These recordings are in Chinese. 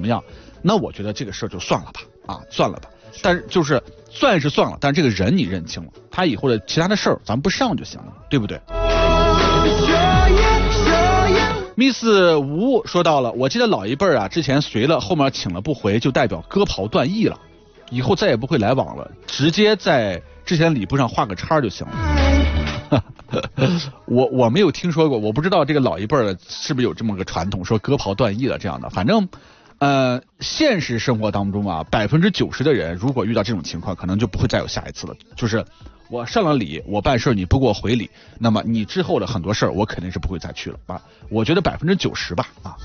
么样，那我觉得这个事儿就算了吧，啊，算了吧。但是就是算是算了，但是这个人你认清了，他以后的其他的事儿咱不上就行了，对不对？Miss 吴说到了，我记得老一辈啊，之前随了，后面请了不回，就代表割袍断义了，以后再也不会来往了，直接在之前礼部上画个叉就行了。我没有听说过，我不知道这个老一辈的是不是有这么个传统，说割袍断义了这样的。反正现实生活当中啊，90%的人如果遇到这种情况，可能就不会再有下一次了。就是我上了礼，我办事你不给我回礼，那么你之后的很多事儿我肯定是不会再去了啊。我觉得90%吧啊。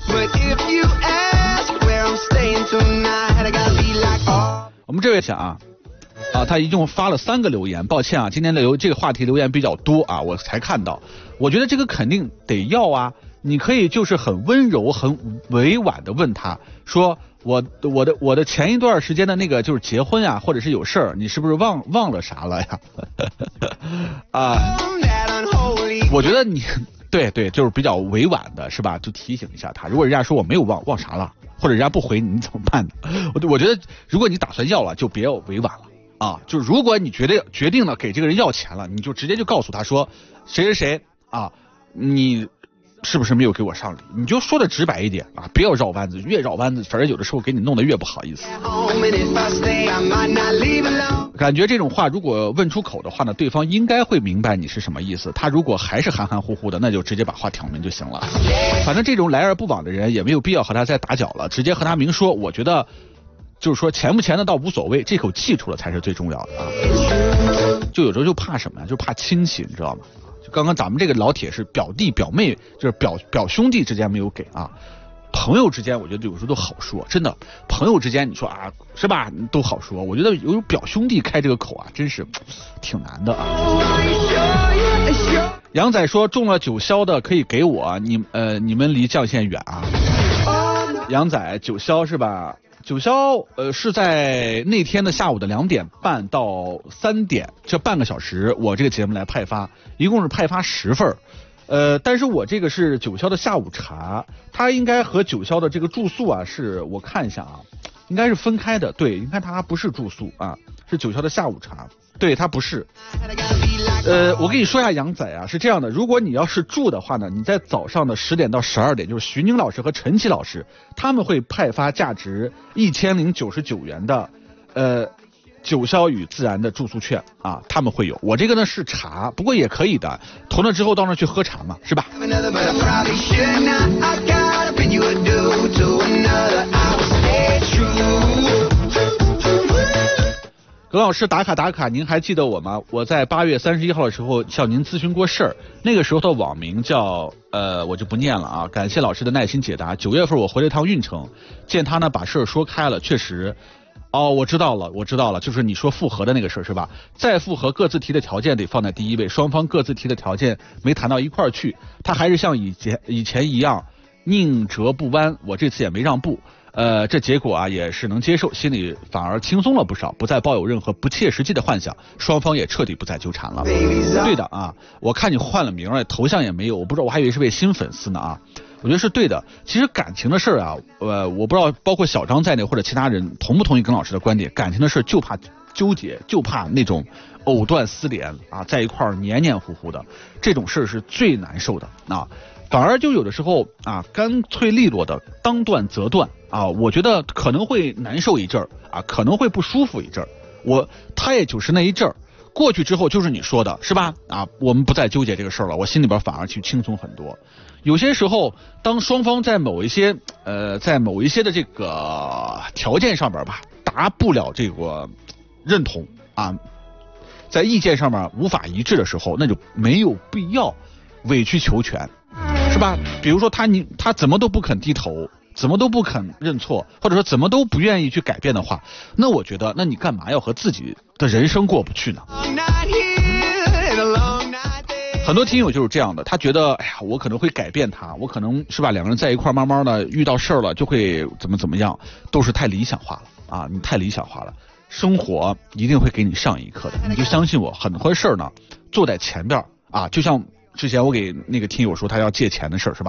我们这位想啊，他一共发了3个留言，抱歉啊，今天的这个话题留言比较多啊，我才看到。我觉得这个肯定得要啊，你可以就是很温柔、很委婉的问他说，我的前一段时间的那个就是结婚啊，或者是有事儿，你是不是忘了啥了呀？啊，我觉得你对，就是比较委婉的，是吧？就提醒一下他，如果人家说我没有忘啥了，或者人家不回你怎么办呢？我觉得如果你打算要了，就别委婉了。啊，就如果你决定了给这个人要钱了，你就直接就告诉他说谁啊，你是不是没有给我上礼？你就说的直白一点啊，不要绕弯子，越绕弯子反正有的时候给你弄得越不好意思。感觉这种话如果问出口的话呢，对方应该会明白你是什么意思。他如果还是含含糊糊的，那就直接把话挑明就行了。反正这种来而不往的人也没有必要和他再打搅了，直接和他明说。我觉得就是说钱不钱的倒无所谓，这口气出了才是最重要的啊！就有时候就怕什么呀？就怕亲戚，你知道吗？就刚刚咱们这个老铁是表弟表妹，就是表兄弟之间没有给啊，朋友之间我觉得有时候都好说，真的，朋友之间你说啊，是吧？都好说。我觉得有表兄弟开这个口啊，真是挺难的啊。杨仔说中了9霄的可以给我，你们离绛县远啊。杨仔9霄是吧？9霄是在那天的下午的2点半到3点，这半个小时我这个节目来派发，一共是派发10份。但是我这个是9霄的下午茶，它应该和9霄的这个住宿啊，是我看一下啊，应该是分开的。对，你看它不是住宿啊，是9霄的下午茶。对，它不是。我跟你说一下，杨仔啊，是这样的，如果你要是住的话呢，你在早上的10点到12点，就是徐宁老师和陈奇老师，他们会派发价值1099元的9霄与自然的住宿券啊，他们会有。我这个呢是茶，不过也可以的，投了之后到那去喝茶嘛，是吧？葛老师打卡，您还记得我吗？我在8月31号的时候向您咨询过事儿，那个时候的网名叫我就不念了啊。感谢老师的耐心解答。9月份我回了一趟运城，见他呢把事儿说开了，确实，我知道了，就是你说复合的那个事儿是吧？再复合各自提的条件得放在第一位，双方各自提的条件没谈到一块儿去，他还是像以前一样宁折不弯，我这次也没让步。这结果啊也是能接受，心里反而轻松了不少，不再抱有任何不切实际的幻想，双方也彻底不再纠缠了。对的啊，我看你换了名了，头像也没有，我不知道，我还以为是位新粉丝呢啊。我觉得是对的。其实感情的事啊，我不知道包括小张在内或者其他人同不同意耿老师的观点，感情的事就怕纠结，就怕那种藕断丝连啊，在一块儿黏黏糊糊的，这种事是最难受的啊。反而就有的时候啊，干脆利落的当断则断啊，我觉得可能会难受一阵儿啊，可能会不舒服一阵儿，他也就是那一阵儿过去之后，就是你说的是吧？啊，我们不再纠结这个事儿了，我心里边反而去轻松很多。有些时候，当双方在某一些的这个条件上边吧，达不了这个认同啊，在意见上面无法一致的时候，那就没有必要委曲求全。是吧？比如说他怎么都不肯低头，怎么都不肯认错，或者说怎么都不愿意去改变的话，那我觉得，那你干嘛要和自己的人生过不去呢？很多听友就是这样的，他觉得，哎呀，我可能会改变他，我可能是吧，两个人在一块慢慢的遇到事儿了，就会怎么样，都是太理想化了啊！你太理想化了，生活一定会给你上一课的，你就相信我，很多事儿呢，坐在前边啊，就像之前我给那个听友说他要借钱的事儿是吧？